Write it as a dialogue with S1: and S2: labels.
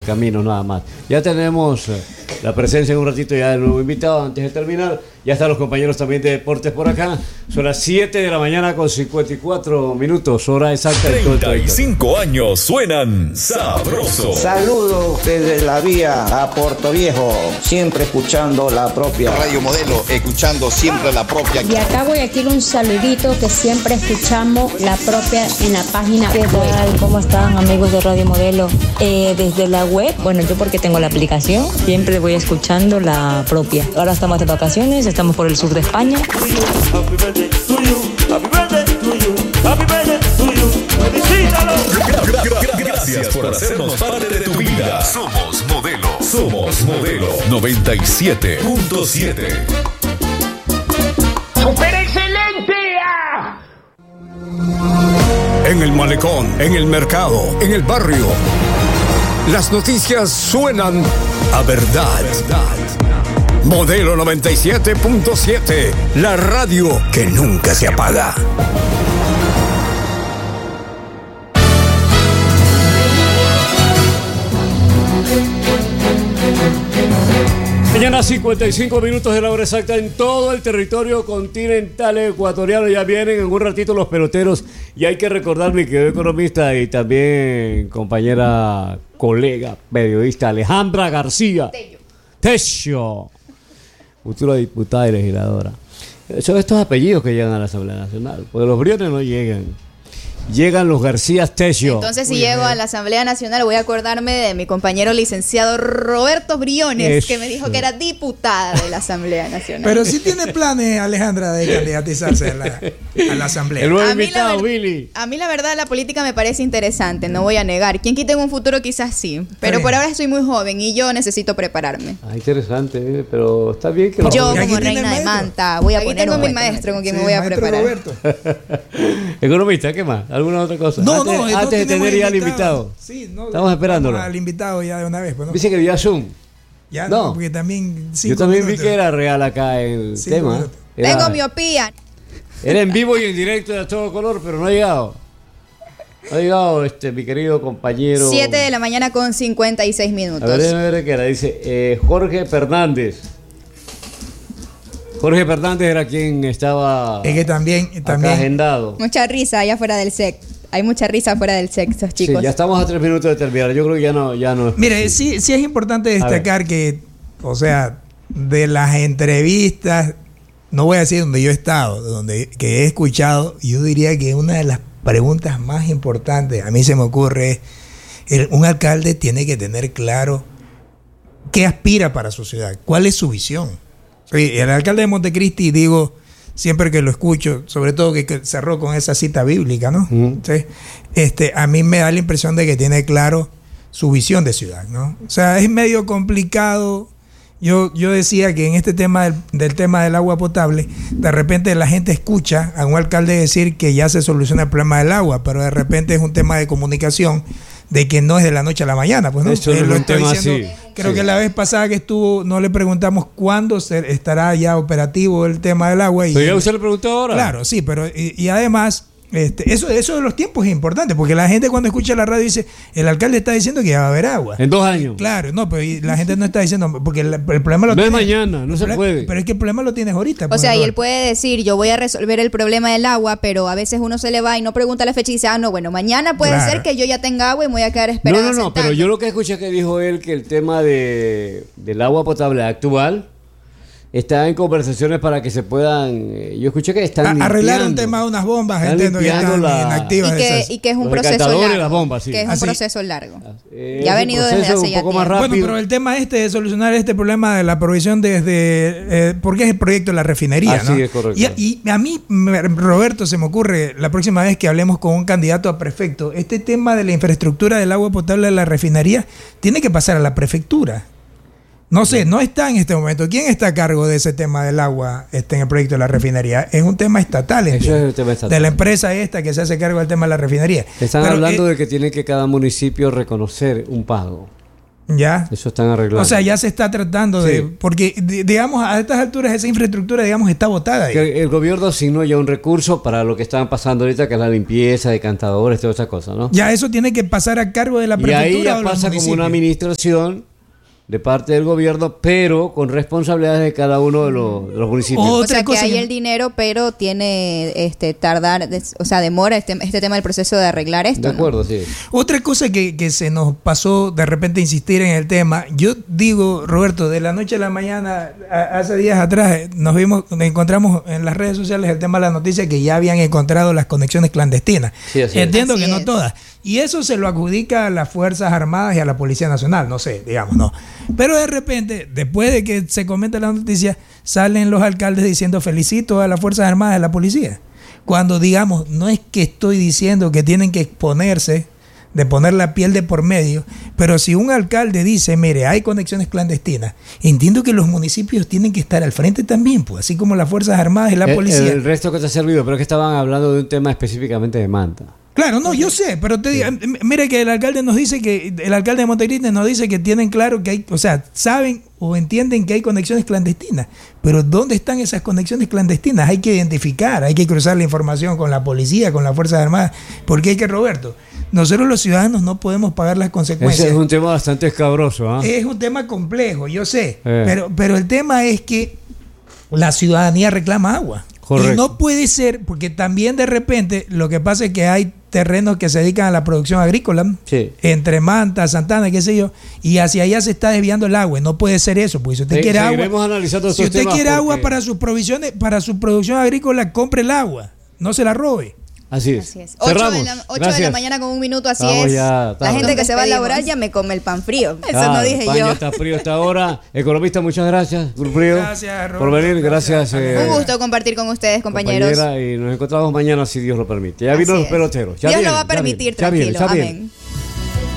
S1: caminos nada más. Ya tenemos la presencia en un ratito ya del nuevo invitado. Antes de terminar, ya están los compañeros también de deportes por acá. Son las 7 de la mañana con 54 minutos, hora exacta.
S2: 35 años suenan sabroso.
S3: Saludos desde la vía a Puerto Viejo, siempre escuchando la propia
S4: Radio Modelo, escuchando siempre la propia.
S5: Y acá Guayaquil, un saludito que siempre escuchamos la propia en la página
S6: web. ¿Cómo están, amigos de Radio Modelo? Desde la web, bueno, yo porque tengo la aplicación, siempre voy escuchando la propia. Ahora estamos de vacaciones, estamos por el sur de España.
S2: Gracias por hacernos parte de tu vida. Somos Modelo. Somos Modelo 97.7.
S7: ¡Súper excelente!
S8: En el malecón, en el mercado, en el barrio. Las noticias suenan a verdad. Modelo 97.7, la radio que nunca se apaga.
S1: Mañana 55 minutos de la hora exacta en todo el territorio continental ecuatoriano. Ya vienen en un ratito los peloteros. Y hay que recordar, mi querido economista y también compañera, colega, periodista Alejandra García Tello, futura diputada y legisladora. Son estos apellidos que llegan a la Asamblea Nacional, porque los Briones no llegan. Llegan los García Tello.
S9: Entonces, si llego a la Asamblea Nacional, voy a acordarme de mi compañero licenciado Roberto Briones, que me dijo que era diputada de la Asamblea Nacional.
S10: Pero sí tiene planes, Alejandra, de candidatizarse a la Asamblea.
S1: El nuevo invitado, Billy.
S9: A mí, la verdad, la política me parece interesante, no voy a negar. Quien quita en un futuro quizás sí, pero por ahora estoy muy joven y yo necesito prepararme.
S1: Interesante, pero está bien que
S9: yo, como reina de Manta, voy a poner a mi maestro con quien me voy a preparar.
S10: Roberto.
S1: Economista, ¿qué más? ¿Alguna otra cosa? Antes de tener ya al invitado.
S10: Sí, no,
S1: estamos esperándolo.
S10: Al invitado ya de una vez. Pues, ¿no?
S1: Dice que vía Zoom.
S10: Ya no, porque también.
S1: Yo también vi que era real acá el tema.
S9: Tengo miopía.
S1: Era en vivo y en directo de todo color, pero no ha llegado. No ha llegado mi querido compañero.
S9: 7 de la mañana con 56 minutos.
S1: A ver qué era. Dice Jorge Fernández. Jorge Fernández era quien estaba.
S10: Es que también
S1: agendado.
S9: Mucha risa allá fuera del SEC. Hay mucha risa fuera del SEC, estos chicos.
S1: Sí, ya estamos a 3 minutos de terminar. Yo creo que ya no.
S10: Mire, sí es importante destacar que, o sea, de las entrevistas, no voy a decir donde yo he estado, que he escuchado, yo diría que una de las preguntas más importantes, a mí se me ocurre, es, un alcalde tiene que tener claro qué aspira para su ciudad, cuál es su visión. El alcalde de Montecristi, digo, siempre que lo escucho, sobre todo que cerró con esa cita bíblica, ¿no? Entonces, a mí me da la impresión de que tiene claro su visión de ciudad, ¿no? O sea, es medio complicado. Yo decía que en este tema del tema del agua potable, de repente la gente escucha a un alcalde decir que ya se soluciona el problema del agua, pero de repente es un tema de comunicación de que no es de la noche a la mañana, pues no.
S1: Eso
S10: Él
S1: es
S10: lo
S1: un
S10: está
S1: tema
S10: diciendo.
S1: así.
S10: Creo que la vez pasada que estuvo, no le preguntamos cuándo estará ya operativo el tema del agua.
S1: Pero ya usted le preguntó ahora.
S10: Claro, sí, pero y además, eso de los tiempos es importante, porque la gente cuando escucha la radio dice, el alcalde está diciendo que ya va a haber agua.
S1: En 2 años.
S10: Claro, no, pero la gente no está diciendo, porque el problema lo tienes.
S1: No es mañana, no se puede.
S10: Pero es que el problema lo tienes ahorita.
S9: O sea, y él puede decir, yo voy a resolver el problema del agua, pero a veces uno se le va y no pregunta la fecha y dice, no, bueno, mañana puede ser que yo ya tenga agua y me voy a quedar esperando.
S1: No, pero yo lo que escuché que dijo él, que el tema del agua potable actual está en conversaciones para que se puedan. Yo escuché que están
S10: arreglar un tema de unas bombas, entiendo que están inactivas.
S9: Y que es un proceso largo.
S1: Las bombas, sí.
S9: Que es un proceso largo. Ya ha venido desde hace ya tiempo.
S10: Bueno, pero el tema de solucionar este problema de la provisión desde. Porque es el proyecto de la refinería, ¿no?
S1: Sí, es correcto.
S10: Y a mí, Roberto, se me ocurre la próxima vez que hablemos con un candidato a prefecto, este tema de la infraestructura del agua potable de la refinería tiene que pasar a la prefectura. No sé, no está en este momento. ¿Quién está a cargo de ese tema del agua en el proyecto de la refinería? Es un tema estatal,
S1: eso es el tema estatal.
S10: De la empresa que se hace cargo del tema de la refinería.
S1: Están hablando de que tiene que cada municipio reconocer un pago.
S10: Ya.
S1: Eso están arreglando.
S10: O sea, ya se está tratando de... Porque, digamos, a estas alturas esa infraestructura, digamos, está botada ahí.
S1: Que el gobierno asignó ya un recurso para lo que estaban pasando ahorita, que es la limpieza de cantadores, todas esas cosas, ¿no?
S10: Ya eso tiene que pasar a cargo de la
S1: Y
S10: prefectura.
S1: ahí ya
S10: o los
S1: pasa como
S10: municipios.
S1: una administración de parte del gobierno, pero con responsabilidades de cada uno de los municipios.
S9: O sea, que hay el dinero, pero tiene demora este tema del proceso de arreglar esto.
S1: De acuerdo, sí.
S10: Otra cosa que se nos pasó de repente insistir en el tema, yo digo, Roberto, de la noche a la mañana, hace días atrás, nos encontramos en las redes sociales el tema de la noticia que ya habían encontrado las conexiones clandestinas.
S1: Sí, así
S10: Entiendo
S9: así
S10: que no
S9: es.
S10: todas. Y eso se lo adjudica a las Fuerzas Armadas y a la Policía Nacional, no sé, digamos, no. Pero de repente, después de que se comenta la noticia, salen los alcaldes diciendo felicito a las Fuerzas Armadas y a la Policía. Cuando, digamos, no es que estoy diciendo que tienen que exponerse, de poner la piel de por medio, pero si un alcalde dice, mire, hay conexiones clandestinas, entiendo que los municipios tienen que estar al frente también, pues, así como las Fuerzas Armadas y la Policía.
S1: El resto que te ha servido, pero es que estaban hablando de un tema específicamente de Manta.
S10: Claro, no, yo sé, pero te digo, mira que el alcalde de Montecristi nos dice que tienen claro que hay, o sea, saben o entienden que hay conexiones clandestinas, pero ¿dónde están esas conexiones clandestinas? Hay que identificar, hay que cruzar la información con la policía, con las Fuerzas Armadas, porque hay que, Roberto, nosotros los ciudadanos no podemos pagar las consecuencias.
S1: Ese es un tema bastante escabroso, ¿eh?
S10: Es un tema complejo, yo sé, pero el tema es que la ciudadanía reclama agua.
S1: Correcto.
S10: Y no puede ser, porque también de repente lo que pasa es que hay terrenos que se dedican a la producción agrícola,
S1: Sí.
S10: entre Manta, Santana, qué sé yo, y hacia allá se está desviando el agua. Y no puede ser eso, porque si usted quiere agua,
S1: analizando
S10: si usted quiere agua para sus provisiones, para su producción agrícola, compre el agua, no se la robe.
S1: Así es.
S9: Así es. 8 de la mañana con un minuto, así
S1: Vamos
S9: es.
S1: ya,
S9: La gente que se va a
S5: Despedimos.
S9: laborar ya me come el pan frío. Eso
S1: Claro,
S9: no dije
S1: España
S9: yo.
S1: está frío esta hora. Economista, muchas gracias. Frío,
S10: Gracias,
S1: por venir. Gracias.
S9: Un gusto compartir con ustedes, compañeros.
S1: compañera, y nos encontramos mañana si Dios lo permite. Ya
S9: Así
S1: vino los
S9: es.
S1: peloteros. Ya
S9: Dios
S1: vienen,
S9: lo va a
S1: ya vienen,
S9: permitir,
S1: ya vienen,
S9: tranquilo.
S1: ya vienen.
S9: Amén.